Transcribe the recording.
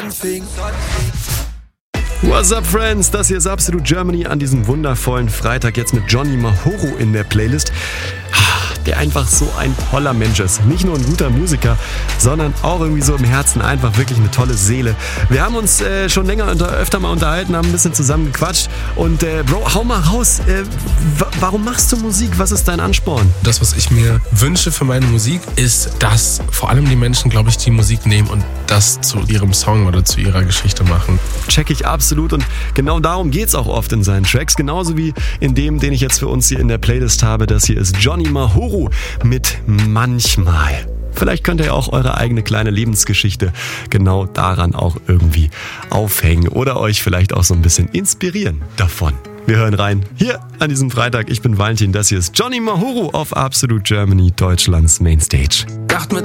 What's up, Friends? Das hier ist Absolute Germany an diesem wundervollen Freitag. Jetzt mit Johnny Mahoro in der Playlist, der einfach so ein toller Mensch ist. Nicht nur ein guter Musiker, sondern auch irgendwie so im Herzen einfach wirklich eine tolle Seele. Wir haben uns schon öfter mal unterhalten, haben ein bisschen zusammen gequatscht. Und Bro, hau mal raus. Warum machst du Musik? Was ist dein Ansporn? Das, was ich mir wünsche für meine Musik, ist, dass vor allem die Menschen, glaube ich, die Musik nehmen und das zu ihrem Song oder zu ihrer Geschichte machen. Check ich absolut, und genau darum geht's auch oft in seinen Tracks. Genauso wie in dem, den ich jetzt für uns hier in der Playlist habe. Das hier ist Johnny Mahoro mit Manchmal. Vielleicht könnt ihr ja auch eure eigene kleine Lebensgeschichte genau daran auch irgendwie aufhängen oder euch vielleicht auch so ein bisschen inspirieren davon. Wir hören rein hier an diesem Freitag. Ich bin Valentin, das hier ist Johnny Mahoro auf Absolute Germany, Deutschlands Mainstage.